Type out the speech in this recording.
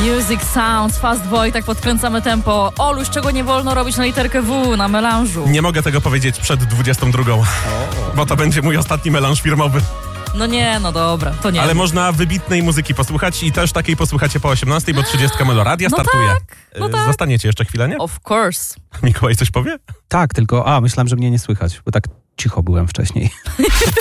Music Sounds, Fast Boy, tak podkręcamy tempo. Oluś, czego nie wolno robić na literkę W na melanżu? Nie mogę tego powiedzieć przed 22, bo to będzie mój ostatni melanż firmowy. No nie, no dobra, to nie. Ale można wybitnej muzyki posłuchać i też takiej posłuchacie po 18, bo 30 Meloradia startuje. No tak. Zostaniecie jeszcze chwilę, nie? Of course. Mikołaj coś powie? Tak, tylko myślałem, że mnie nie słychać, bo tak cicho byłem wcześniej.